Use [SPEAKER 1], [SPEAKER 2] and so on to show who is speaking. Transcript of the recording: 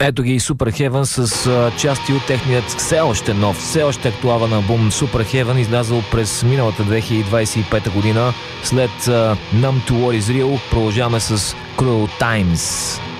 [SPEAKER 1] Ето ги Super Heaven с части от техният все още нов, все още актуален албум Super Heaven, излязъл през миналата 2025 година. След Numb to What is Real продължаваме с Cruel Times.